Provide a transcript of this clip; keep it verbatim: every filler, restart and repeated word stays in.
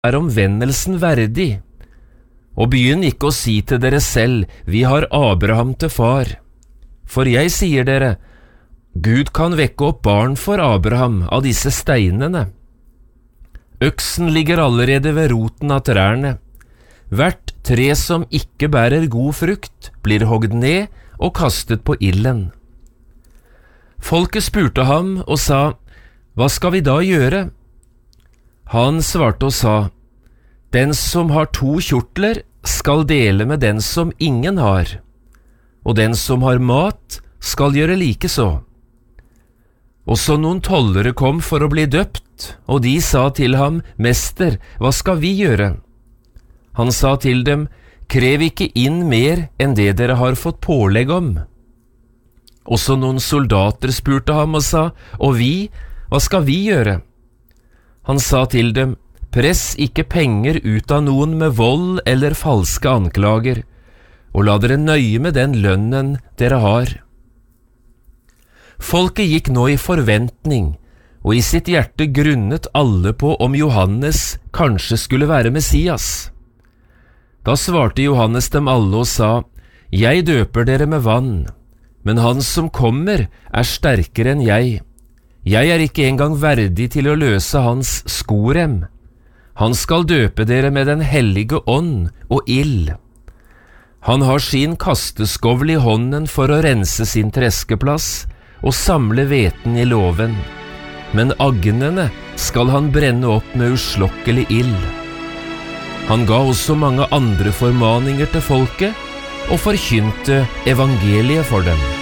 er omvendelsen verdig. Og begynn ikke å si til dere selv, vi har Abraham til far. For jeg sier dere, Gud kan vekke opp barn for Abraham av disse steinene. Øksen ligger allerede ved roten av trærne. Hvert tre som ikke bærer god frukt, blir hogd ned og kastet på ilden. Folket spurte ham og sa, hva skal vi da gjøre? Han svarte og sa, den som har to kjortler skal dele med den som ingen har, og den som har mat skal gjøre likeså. Også noen tollere kom for å bli døpt, og de sa til ham, Mester, hva skal vi gjøre? Han sa til dem, krev ikke inn mer enn det dere har fått pålegg om. Også noen soldater spurte ham og sa, og vi, hva skal vi gjøre? Han sa til dem, press ikke penger ut av noen med vold eller falske anklager, og la dere nøye med den lønnen dere har. Folket gikk nå i forventning, og i sitt hjerte grunnet alle på om Johannes kanskje skulle være Messias. Da svarte Johannes dem alle og sa, jeg døper dere med vann, men han som kommer er sterkere enn jeg. Jeg er ikke engang verdig til å løse hans skorem. Han skal døpe dere med den hellige ånd og ild. Han har sin kasteskovl i hånden for å rense sin treskeplass og samle hveten i låven, men agnene skal han brenne opp med uslokkelig ild. Han ga også mange andre formaninger til folket og forkynte evangeliet for dem.